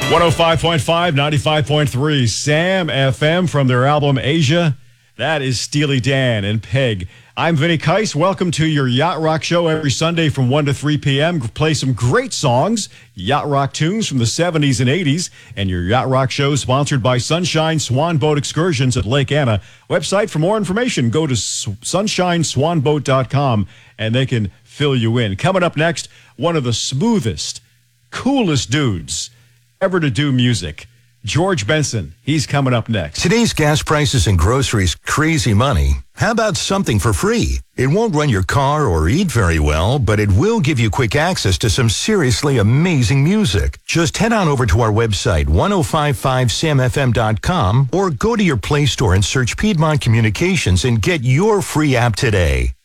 105.5, 95.3, Sam FM from their album Asia. That is Steely Dan and Peg. I'm Vinny Keiss. Welcome to your Yacht Rock show every Sunday from 1 to 3 p.m. Play some great songs, yacht rock tunes from the 70s and 80s. And your Yacht Rock show is sponsored by Sunshine Swan Boat Excursions at Lake Anna. Website for more information, go to sunshineswanboat.com and they can fill you in. Coming up next, one of the smoothest, coolest dudes ever to do music. George Benson, he's coming up next. Today's gas prices and groceries, crazy money. How about something for free? It won't run your car or eat very well, but it will give you quick access to some seriously amazing music. Just head on over to our website, 1055samfm.com, or go to your Play Store and search Piedmont Communications and get your free app today.